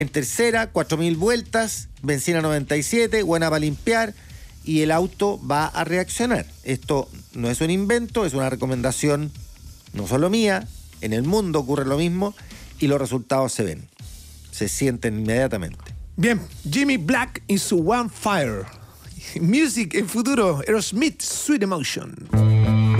En tercera, 4.000 vueltas, benzina 97, buena para limpiar, y el auto va a reaccionar. Esto no es un invento, es una recomendación no solo mía, en el mundo ocurre lo mismo y los resultados se ven, se sienten inmediatamente. Bien, Jimmy Black y su One Fire. Music en futuro, Aerosmith, Sweet Emotion.